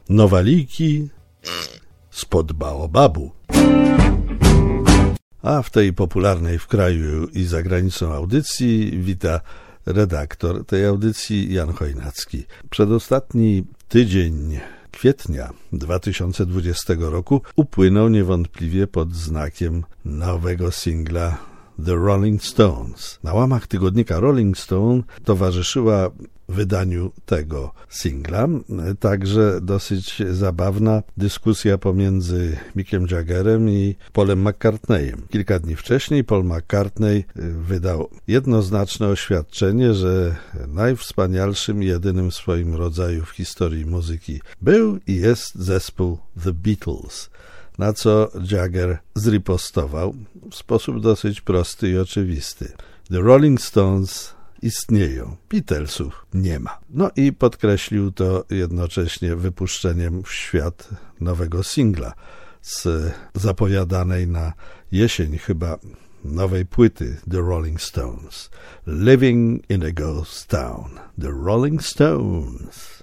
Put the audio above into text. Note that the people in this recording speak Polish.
Nowaliki spod baobabu. A w tej popularnej w kraju i za granicą audycji wita redaktor tej audycji Jan Chojnacki. Przedostatni tydzień kwietnia 2020 roku upłynął niewątpliwie pod znakiem nowego singla The Rolling Stones. Na łamach tygodnika Rolling Stone towarzyszyła wydaniu tego singla także dosyć zabawna dyskusja pomiędzy Mickiem Jaggerem i Paulem McCartneyem. Kilka dni wcześniej Paul McCartney wydał jednoznaczne oświadczenie, że najwspanialszym i jedynym w swoim rodzaju w historii muzyki był i jest zespół The Beatles, na co Jagger zripostował w sposób dosyć prosty i oczywisty. The Rolling Stones istnieją, Beatlesów nie ma. No i podkreślił to jednocześnie wypuszczeniem w świat nowego singla z zapowiadanej na jesień chyba nowej płyty The Rolling Stones. Living in a Ghost Town. The Rolling Stones.